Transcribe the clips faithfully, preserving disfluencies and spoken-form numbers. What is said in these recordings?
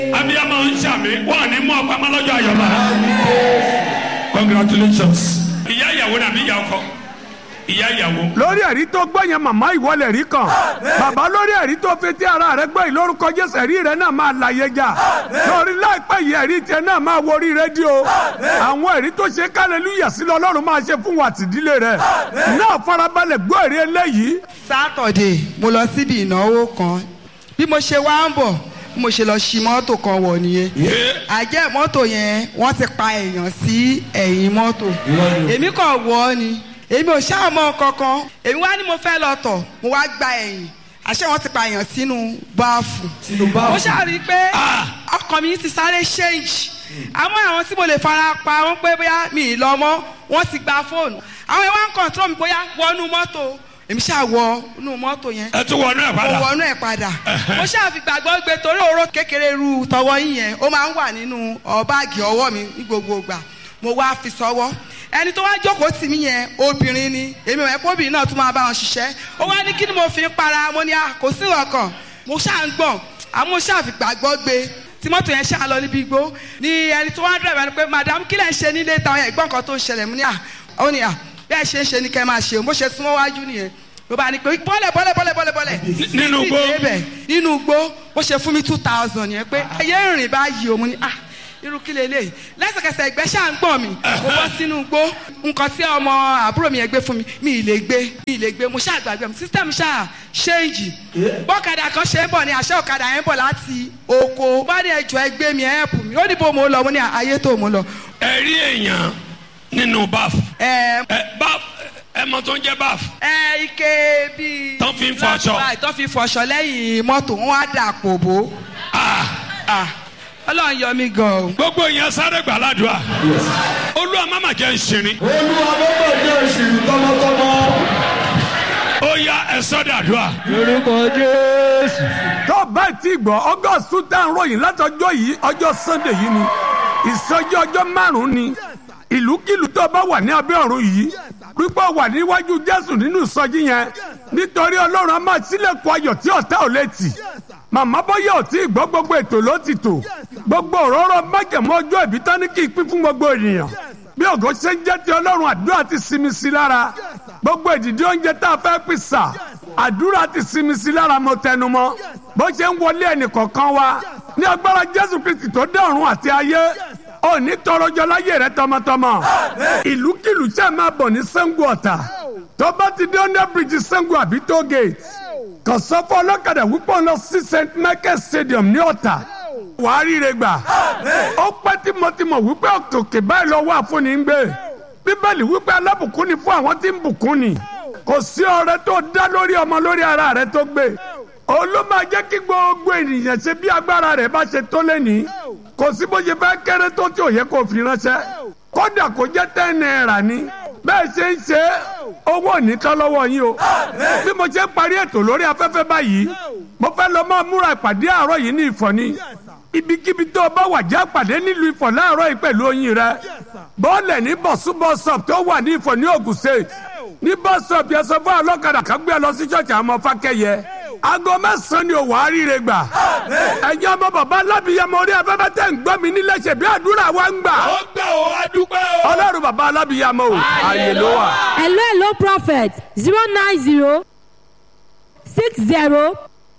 abiyamọ ń ṣàmì wọn ní mú ọpamọ lọ́jọ́ àyọ̀bá. Congratulations. ìyá ìyàwó nàbí ìyá ọkọ. ìyá ìyàwó. lórí ẹ̀rí tó gbọ́ yẹn màmá ìwọlẹ̀ rí kan bàbá lórí ẹ̀rí tó fetí ara rẹ gbọ́ yìí lórúkọ Jésù ẹ̀rí rẹ náà máa láyé já lórí láìpẹ́ yìí ẹ̀rí tiẹ̀ náà máa wo orí rédíò àwọn ẹ̀rí tó ṣe hallelujah sí lọ́lọ́run máa ṣe fún wa àtìdílé rẹ náà farabalẹ̀ gbọ́ ẹ̀rí eléyìí. Sátọ̀dé mo lọ síbi ìnáwó kan bí mo ṣe wá ń bọ̀ mo ṣe lọ ṣi mọ́tò kan wọ̀ nìyẹn àjẹ́ mọ́tò yẹn wọ́n ti pa èèyàn sí ẹ̀yìn mọ́tò èmi kàn wọ̀ ọ́ ni èmi ò ṣàmọ́ kankan èmi wá ní mo fẹ́ lọ tọ̀ mo wá gba ẹ̀yìn àṣẹ wọn ti pa èèyàn sínú báàfù mo ṣàrí pé ọkàn mi ti sáré ṣéǹjì àwọn àwọn tí mo lè fara pa wọn pé bóyá mi ì lọ mọ́ wọ́n ti gba fóònù àwọn ìwà ń kọ̀ǹtrọ̀ mi bóyá wọnú mọ́tò èmi ṣáà wọ inú mọ́tò yẹn. ẹ tún wọnú ẹ padà. mo wọnú ẹ padà. mo ṣáà fi gbàgbọ́ gbé torí òró kékeré ru tọwọ́ yín yẹn ó máa ń wà nínú báàgì ọwọ́ mi ní gbogbo ìgbà mo wá fi sọ́wọ́ ẹni tó wá jókòó tì mí yẹn obìnrin ni èmi ò mọ̀ pé obìnrin náà tún máa bá wọn ṣiṣẹ́ ó wá ní kí ni mo fi ń para mo ní à kò sí ọkàn mo ṣáà ń gbọ̀n àmọ́ mo ṣáà fi gbàgbọ́ gbé tí mọ́tò yẹn ṣáà lọ níbi igbó ni ẹni tó wá dúró ẹ̀rọ pé madam kí lẹ̀ ń ṣe nílé táwọn ẹ̀gbọ́n kan tó ń ṣẹlẹ̀ mo ní à ó ní à bẹ́ẹ̀ ṣe ń ṣe ni kẹ́ máa ṣe bó ṣe súnmọ́ wájú nìyẹn ló bá ní pé bọ́lẹ̀ bọ́lẹ̀ bọ́lẹ̀ bọ́lẹ̀ bọ́lẹ̀ nínú igbó nínú igbó bó ṣe fún mi two thousand yẹn pé ayé rìn báyìí o mo ní ah irú kí lélẹ̀ lẹ́sẹ̀kẹsẹ̀ ẹgbẹ́ ṣáà ń gbọ̀n mi mo bọ́ sínú igbó nǹkan tí ọmọ àbúrò mi yẹn gbé fún mi mi ì lè gbé mi ì lè gbé mo ṣáà gbàgbé mi system ṣáà ṣéǹjì bọ́kadà kan ṣe ń bọ̀ ní àṣẹ ọ̀kadà yẹn ń bọ̀ láti oko bá ní ẹjọ́ ẹgbẹ́ mi ẹ̀ pù mí ó ní bó mo lọ mo ní ayé tó mo lọ. ẹ rí èèyàn nínú báf. ẹ báf ẹ mọ tó ń jẹ báf. ẹ ike bíi. tó fi ń fọṣọ. tó fi fọṣọ lẹ́yìn mọ́tò wọn á dà pò bó. Ọlọ́run yọ mí gan o. gbogbo èèyàn sáré gbà ládùúgbà. Olúwa má mà jẹ́ ìṣirin. Olúwa má mà jẹ́ ìṣirin tọmọtọmọ. ó yá ẹ sọ dàdúrà. Lórúkọ Jésù. tó bá ti gbọ́ August tá à ń ròyìn látọjọ́ yìí ọjọ́ Sunday yìí ni ìsọjí ọjọ́ márùn-ún ni ìlúkìlú tó bá wà ní abẹ́ ọ̀run yìí pípọ̀ wà níwájú Jésù nínú ìsọjí yẹn nítorí Ọlọ́run á máa ṣílẹ̀kùn ayọ̀ tí ọ̀tá ò lè tì màmá bóyá ò tí ì gbọ́ gbogbo ètò ló ti tò gbogbo òróró májẹ̀mú ọjọ́ ìbí tán ní kí n pín fún gbogbo ènìyàn bí ògo ṣe ń jẹ́ ti Ọlọ́run àdúrà ti sinmi sí lára gbogbo ìdìdí oúnjẹ tá a fẹ́ pín sà àdúrà ti sinmi sí lára mo tẹnu mọ́ bó ṣe ń wọlé ẹnì kọ̀ọ̀kan wa ní agbára Jésù Kristi tó dé ọ̀run àti ayé ó ní tọrọjọ láyé rẹ tọmọtọmọ ìlúkìlú ṣe máa bọ̀ ní Ṣàngó Ọ̀tà tó bá ti dé under bridge Ṣàngó àbí toll gate kàn sọ fún ọlọ́kadà wípé ọ̀nà sí Saint Michael Stadium ní Ọ̀tà wàá ríre gbà ó pẹ́ tímọ́tímọ́ wípé òkè báyìí lọ wà fún ní gbé Bíbélì wípé alábùkún ni fún àwọn tí ń bùkún ni kò sí ọrẹ tó dá lórí ọmọ lórí ara rẹ tó gbé ó ló máa jẹ́ kí gbogbo ènìyàn ṣe bí agbára rẹ̀ bá ṣe tó lẹ́ni kò sí bó ṣe fẹ́ kéré tó tí ò yẹ kó fi ránṣẹ́ kódà kó jẹ́ ten naira ni bẹ́ẹ̀ ṣe ń ṣe owó nìkan lọ́wọ́ yín o bí mo ṣe ń parí ètò lórí afẹ́fẹ́ báyìí mo fẹ́ lọ máa múra ìpàdé àárọ̀ yìí ní Ìfọ̀ ni ibikíbi tó o bá wà jẹ́ pàdé nílùú Ìfọ̀ láàárọ̀ yìí pẹ̀lú oyin rẹ bọ́ọ̀lẹ̀ ní bọ̀sú bọ́sọ̀p tó wà ní Ìfọ̀ ní Ògùn State ní bọ́sọ̀p yẹn sọ fún ọlọ́kadà kan gbé lọ sí ṣọ́ọ̀ṣì àwọn ọmọ Fákẹ́yẹ aago mẹ́sàn-án ni òwò àríire gbà ẹ̀yin ọmọ bàbá alábìyamọ orí afẹ́fẹ́ tẹ̀ ń gbọ́ mi nílẹ̀ ṣe bí àdúrà wa ń gbà. ó gbà ó adúpẹ́ o. Ọlọ́run bàbá alábìyamọ o ààyè ló wà. hello hello prophet zero nine zero six zero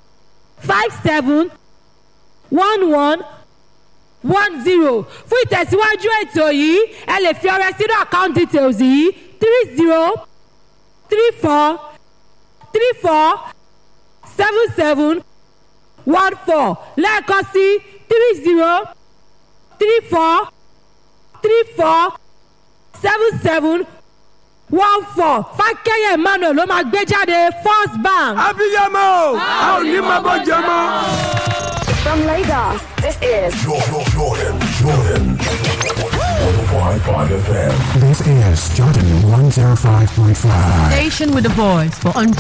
five seven one one one zero fún ìtẹ̀síwájú ètò yìí ẹ lè fi ọrẹ sínú account details yìí three zero three four three four seven seven one four lẹ́ẹ̀kan sí three zero three four three four seven seven one four Fákẹ́yẹ Emmanuel ló máa gbé jáde First Bank. abiyamọ a ò ní máa bọ́ jẹ mọ́. From Lagos, this is Jordan, Jordan, Jordan. one oh five point five F M. This is Jordan one oh five point five. Station with a voice for entrepreneurs.